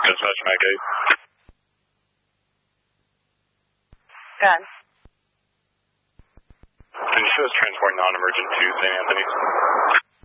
Dispatch Mac 8. Gun. Can you show us transport non-emergent to St. Anthony's?